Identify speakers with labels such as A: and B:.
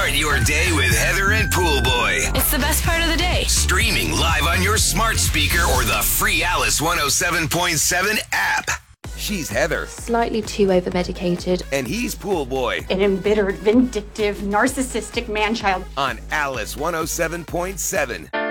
A: Start your day with Heather and Pool Boy.
B: It's the best part of the day.
A: Streaming live on your smart speaker or the free Alice 107.7 app. She's Heather.
C: Slightly too over-medicated.
A: And he's Pool Boy.
D: An embittered, vindictive, narcissistic man-child.
A: On Alice 107.7.